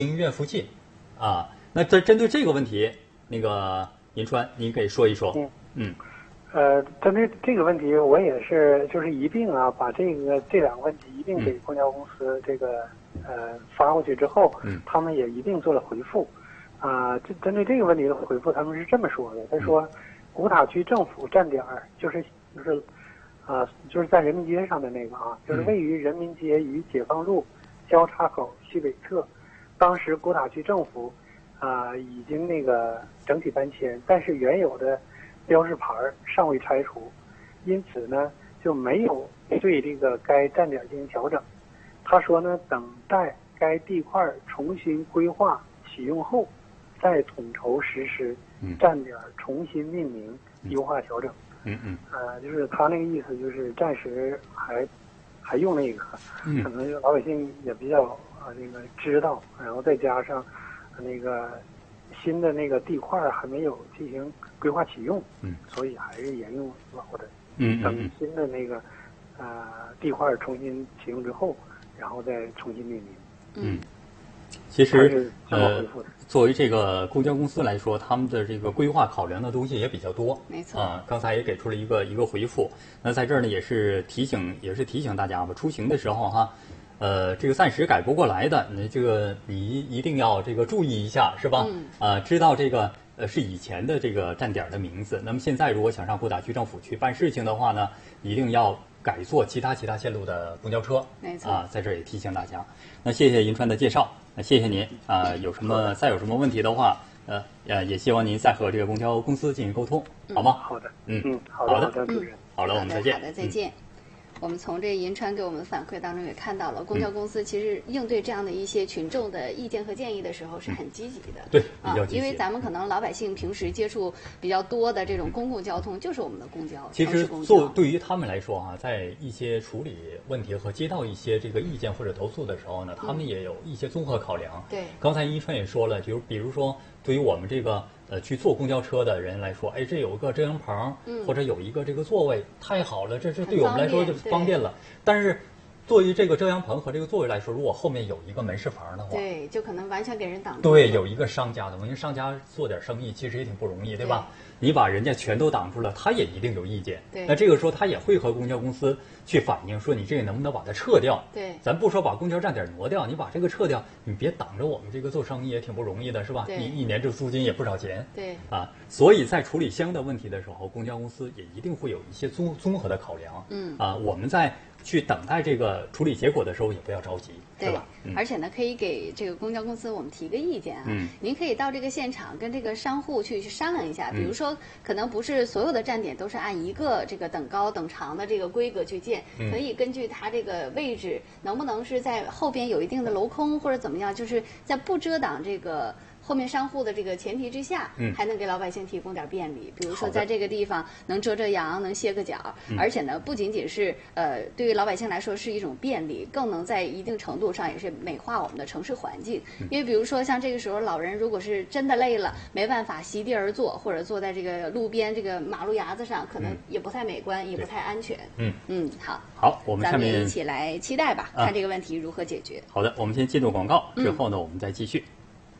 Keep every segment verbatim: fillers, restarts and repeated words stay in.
岳父近，啊，那针针对这个问题，那个银川，您可以说一说。 嗯嗯， 呃，针对这个问题，我也是就是一并啊，把这个这两个问题一并给公交公司这个、呃发过去之后， 嗯， 他们也一并做了回复。啊、这针对这个问题的回复，他们是这么说的：他说，古塔区政府站点儿就是就是啊、就是在人民街上的那个啊，就是位于人民街与解放路交叉口西北侧。当时古塔区政府啊、已经那个整体搬迁，但是原有的标识牌尚未拆除，因此呢就没有对这个该站点进行调整。他说呢，等待该地块重新规划启用后，再统筹实施站点重新命名、优化调整。 嗯嗯， 呃，就是他那个意思，就是暂时还还用那个，可能就老百姓也比较啊、呃、那个知道，然后再加上那个新的那个地块还没有进行规划启用， 嗯， 所以还是沿用老的， 嗯嗯等新的那个呃地块重新启用之后，然后再重新命名。 嗯，其实呃， 作为这个公交公司来说，他们的这个规划考量的东西也比较多。 没错啊，刚才也给出了一个一个回复。那在这儿呢，也是提醒，也是提醒大家吧，出行的时候哈，呃，这个暂时改不过来的，那这个你一定要这个注意一下，是吧？ 嗯。 啊，知道这个呃是以前的这个站点的名字。那么现在如果想上古塔区政府去办事情的话呢，一定要改坐其他其他线路的公交车。 没错。 啊，在这儿也提醒大家。那谢谢银川的介绍。那谢谢您啊、呃！有什么再有什么问题的话，呃呃，也希望您再和这个公交公司进行沟通， 嗯、 好吗？ 好的， 嗯嗯，好的，好的， 嗯，好了，我们再见。 好的，再见。嗯我们从这银川给我们的反馈当中也看到了，公交公司其实应对这样的一些群众的意见和建议的时候是很积极的。 对，比较积极。 因为咱们可能老百姓平时接触比较多的这种公共交通，就是我们的公交。 其实做对于他们来说啊，在一些处理问题和接到一些这个意见或者投诉的时候呢，他们也有一些综合考量。 对， 刚才银川也说了，就比如说对于我们这个。呃，去坐公交车的人来说，哎，这有个遮阳棚， 嗯、 或者有一个这个座位，太好了，这这对我们来说就方便了。但是，对于这个遮阳棚和这个座位来说，如果后面有一个门市房的话， 对，就可能完全给人挡住。 对，有一个商家的，因为商家做点生意其实也挺不容易，对吧？对，你把人家全都挡住了，他也一定有意见。 对， 那这个时候他也会和公交公司去反映，说你这个能不能把它撤掉？ 对， 咱不说把公交站点挪掉，你把这个撤掉，你别挡着我们这个做生意也挺不容易的，是吧？你一年这租金也不少钱。 对， 啊，所以在处理相应的问题的时候，公交公司也一定会有一些综综合的考量。 嗯， 啊，我们在去等待这个处理结果的时候，也不要着急， 对吧？ 嗯、而且呢，可以给这个公交公司我们提个意见啊。 嗯， 您可以到这个现场跟这个商户去去商量一下，比如说，可能不是所有的站点都是按一个这个等高等长的这个规格去建， 嗯、 可以根据它这个位置，能不能是在后边有一定的镂空或者怎么样，就是在不遮挡这个。后面商户的这个前提之下， 嗯， 还能给老百姓提供点便利，比如说在这个地方能遮遮阳，能歇个脚， 嗯、 而且呢，不仅仅是呃对于老百姓来说是一种便利，更能在一定程度上也是美化我们的城市环境。 嗯、 因为比如说像这个时候老人如果是真的累了，没办法席地而坐，或者坐在这个路边这个马路牙子上，可能也不太美观，嗯、也不太安全。 嗯嗯，好， 好，我们下面咱们一起来期待吧， 啊、 看这个问题如何解决。 好的，我们先进入广告，之后呢，我们再继续。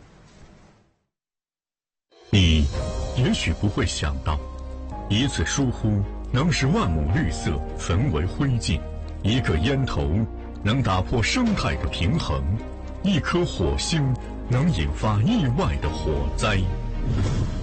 你也许不会想到，一次疏忽能使万亩绿色焚为灰烬，一个烟头能打破生态的平衡，一颗火星能引发意外的火灾。